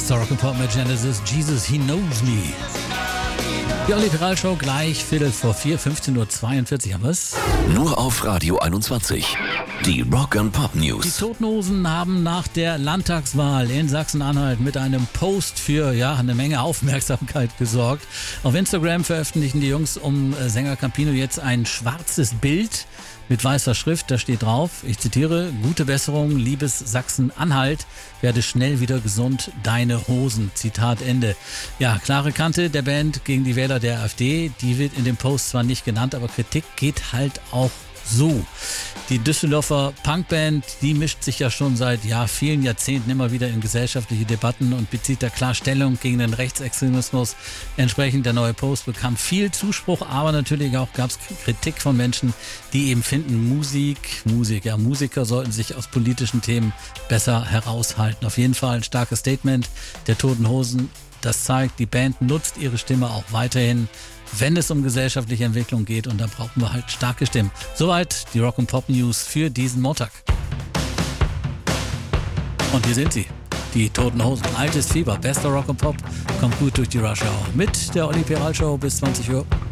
Bester Rock and Pop mit Genesis, Jesus, He Knows Me. Die Olli Peral Show gleich 3:45, 15:42 haben wir's. Nur auf Radio 21. Die Rock and Pop News. Die Toten Hosen haben nach der Landtagswahl in Sachsen-Anhalt mit einem Post für eine Menge Aufmerksamkeit gesorgt. Auf Instagram veröffentlichen die Jungs um Sänger Campino jetzt ein schwarzes Bild mit weißer Schrift. Da steht drauf, ich zitiere: Gute Besserung, liebes Sachsen-Anhalt, werde schnell wieder gesund, deine Hosen. Zitat Ende. Ja, klare Kante der Band gegen die Wähler der AfD. Die wird in dem Post zwar nicht genannt, aber Kritik geht halt auch so. Die Düsseldorfer Punkband, die mischt sich ja schon seit vielen Jahrzehnten immer wieder in gesellschaftliche Debatten und bezieht da klar Stellung gegen den Rechtsextremismus. Entsprechend der neue Post bekam viel Zuspruch, aber natürlich auch gab es Kritik von Menschen, die eben finden, Musiker sollten sich aus politischen Themen besser heraushalten. Auf jeden Fall ein starkes Statement der Toten Hosen. Das zeigt, die Band nutzt ihre Stimme auch weiterhin, wenn es um gesellschaftliche Entwicklung geht, und da brauchen wir halt starke Stimmen. Soweit die Rock and Pop News für diesen Montag. Und hier sind sie, die Toten Hosen. Altes Fieber, bester Rock and Pop, kommt gut durch die Rush Hour. Mit der Olli Peral Show bis 20 Uhr.